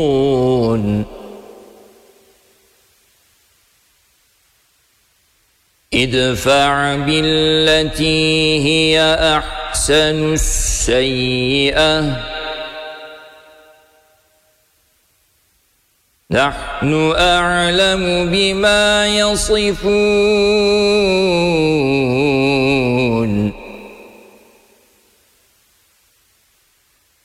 ادفع بالتي هي أحسن السيئة نحن أعلم بما يصفون